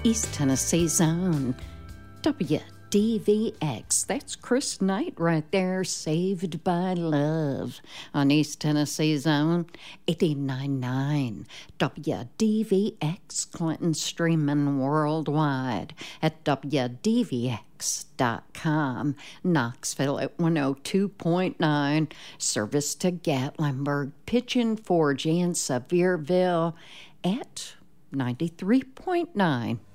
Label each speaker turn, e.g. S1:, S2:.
S1: East Tennessee's own WDVX. That's Chris Knight right there, Saved by Love on East Tennessee's own 89.9 WDVX. Clinton streaming worldwide at WDVX.com. Knoxville at 102.9. Service to Gatlinburg, Pigeon Forge, and Sevierville at 93.9